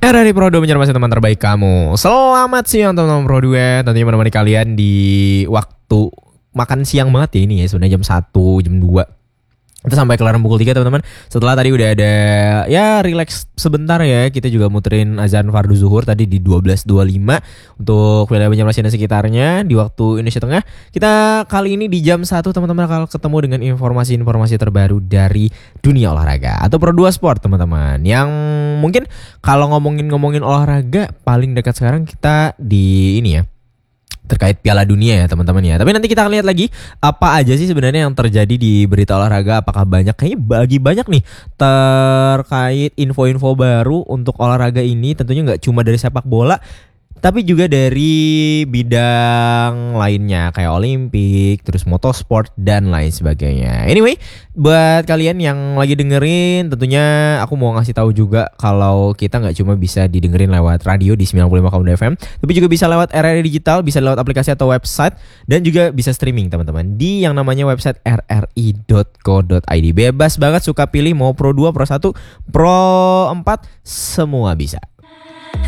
RRI Pro 2 menjadi teman terbaik kamu. Selamat siang teman-teman Pro 2. Tentunya menemani kalian di waktu makan siang banget ya ini ya. Sebenarnya jam 1, jam 2. Itu sampai kelaran pukul 3 teman-teman. Setelah tadi udah ada ya relax sebentar ya. Kita juga muterin azan fardu zuhur tadi di 12.25 untuk wilayah Banjarmasin dan sekitarnya di waktu Indonesia Tengah. Kita kali ini di jam 1 teman-teman akan ketemu dengan informasi-informasi terbaru dari dunia olahraga atau Pro 2 Sport teman-teman. Yang mungkin kalau ngomongin olahraga paling dekat sekarang kita di ini ya, terkait Piala Dunia ya teman-teman ya. Tapi nanti kita akan lihat lagi apa aja sih sebenarnya yang terjadi di berita olahraga. Apakah banyak? Kayaknya banyak nih terkait info-info baru untuk olahraga ini. Tentunya nggak cuma dari sepak bola, tapi juga dari bidang lainnya kayak Olimpik, terus motorsport dan lain sebagainya. Anyway, buat kalian yang lagi dengerin, tentunya aku mau ngasih tahu juga kalau kita nggak cuma bisa didengerin lewat radio di 95,2 FM, tapi juga bisa lewat RRI Digital, bisa lewat aplikasi atau website, dan juga bisa streaming teman-teman di yang namanya website rri.co.id. Bebas banget, suka pilih mau Pro 2, Pro 1, Pro 4, semua bisa.